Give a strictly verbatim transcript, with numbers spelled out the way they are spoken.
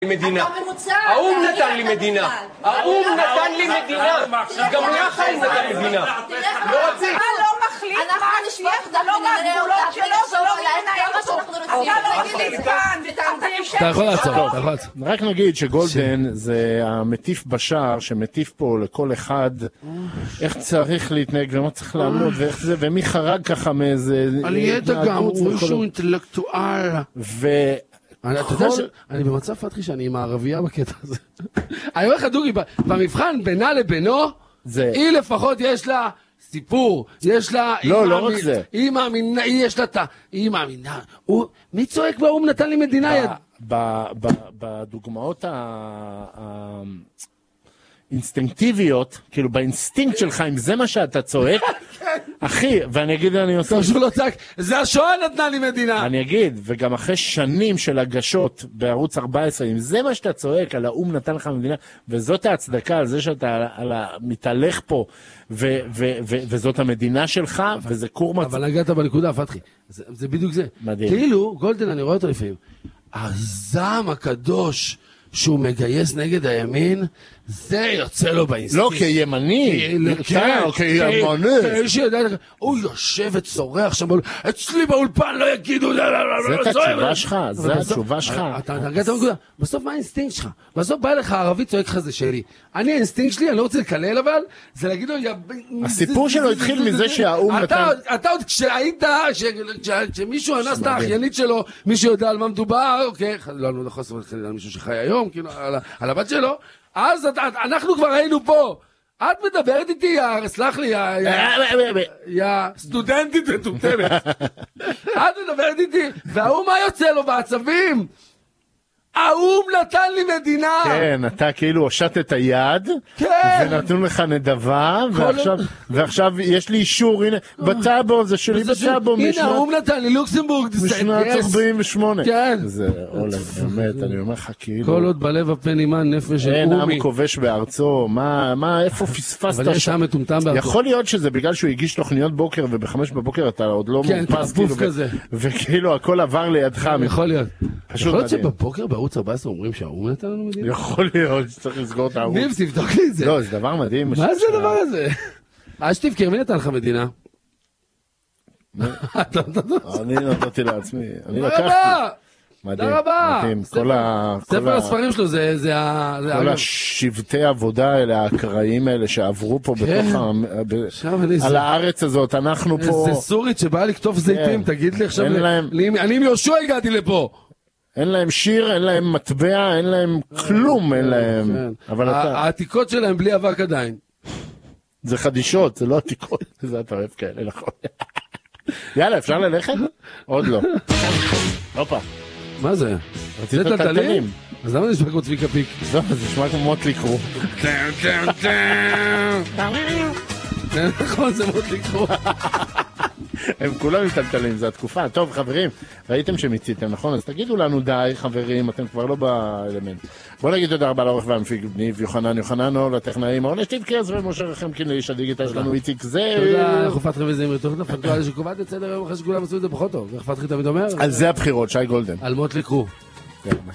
מדינה. האום נתן לי מדינה. האום נתן לי מדינה. גם לך האום נתן מדינה. לא רוצים. מה לא מחליט מה נשפך לא מהגבולות שלו ולא מנהל אותו. אתה יכול לעצור, אתה יכול לעצור. רק נגיד שגולדן זה המטיף בשער שמטיף פה לכל אחד איך צריך להתנהג ומה צריך לעמוד ואיך זה, ומי חרג ככה מאיזה... על ידע גם, הוא איזשהו אינטלקטואל. ו... אתה יודע שאני במצב פתחי שאני עם הערבייה בקטע הזה. אני אומר לך דוגי, במבחן בינה לבינו, היא לפחות יש לה סיפור, יש לה... לא, לא רק זה. היא מאמינה, היא יש לה את ה... היא מאמינה. מי צועק באום נתן לי מדינה יד? בדוגמאות האינסטינקטיביות, כאילו באינסטינקט שלך, אם זה מה שאתה צועק, אחי, ואני אגיד, אני עושה... תושו לא צעק, זה השואה נתנה לי מדינה. אני אגיד, וגם אחרי שנים של הגשות בערוץ ארבע עשרה, אם זה מה שאתה צועק, על האום נתן לך מדינה, וזאת ההצדקה על זה שאתה מתהלך פה, וזאת המדינה שלך, וזה קור מצב. אבל הגעת בנקודה, פתחי, זה בדיוק זה. מדהים. כאילו, גולדן, אני רואה אותו לפעמים, הזעם הקדוש שהוא מגייס נגד הימין, זה יוצא לו באינסטינקט. לא כימני, כן, כימני. הוא יושב וצורח שם, אצלי באולפן לא יגידו... זה התשובה שלך, זה התשובה שלך. אתה הגעת בנקודה, בסוף מה האינסטינקט שלך? בסוף בא לך ערבי צועק לך זה שלי. אני האינסטינקט שלי, אני לא רוצה לקלל אבל, זה להגיד לו... הסיפור שלו התחיל מזה שהאום נתן... אתה עוד כשהיית, כשמישהו אנס את האחיינית שלו, מישהו יודע על מה מדובר, אוקיי, לא, לא יכול לעשות על מישהו שחי היום, על הבת שלו, אז אנחנו כבר היינו פה. את מדברת איתי, סלח לי, יא סטודנטית מטומטמת. את מדברת איתי, והוא מה יוצא לו בעצבים? האום נתן לי מדינה. כן, אתה כאילו הושט את היד, ונתנו לך נדבה, ועכשיו יש לי אישור, הנה, בטאבו, זה שלי בטאבו. הנה, האום נתן לי, לוקסמבורג, משנת ארבעים ושמונה. כן. זה עולה, באמת, אני אומר לך כאילו. כל עוד בלב הפה נימן נפש של אומי. אין עם כובש בארצו, מה, איפה פספסת? אבל יש עם מטומטם בארצו. יכול להיות שזה בגלל שהוא הגיש תוכניות בוקר, ובחמש בבוקר אתה עוד לא מופס, וכאילו הכל עבר לידך. יכול להיות. יכול להיות שבבוקר בערוץ ארבע עשרה אומרים שהאום נתן לנו מדינה? יכול להיות שצריך לסגור את הערוץ. ניב, תבדוק לי את זה. לא, זה דבר מדהים. מה זה הדבר הזה? אז תבקר, מי נתן לך מדינה? אני נתתי לעצמי. אני לקחתי. מדהים. תודה רבה. ספר הספרים שלו זה... כל השבטי עבודה האלה, הקראים האלה שעברו פה בתוך... על הארץ הזאת, אנחנו פה... זה סורית שבאה לקטוף זיתים, תגיד לי עכשיו... אני עם יהושע הגעתי לפה. אין להם שיר, אין להם מטבע, אין להם כלום, אין להם... העתיקות שלהם בלי אבק עדיין. זה חדישות, זה לא עתיקות. זה אתה אוהב כאלה, נכון. יאללה, אפשר ללכת? עוד לא. הופה. מה זה? רצית טלטלים? אז למה זה נשמע כמו צביקה פיק? לא, זה נשמע כמו מוטלי קרו. נכון, זה מוטלי קרו. הם כולם מטלטלים, זה התקופה. טוב, חברים, ראיתם שמיציתם, נכון? אז תגידו לנו די, חברים, אתם כבר לא באלמנט. בואו נגיד תודה רבה לעורך והמפיק ניב יוחנן יוחננו, לטכנאים, אורנה שטיב קרץ ומשה רחמקין לאיש הדיגיטל שלנו, איציק זה... תודה, אנחנו פתחים וזה עם רטורת לפתוח, שקובעת את סדר היום אחרי שכולם עשו את זה פחות טוב. איך פתחי תמיד אומר? על זה הבחירות, שי גולדן. על מוטלי קרו.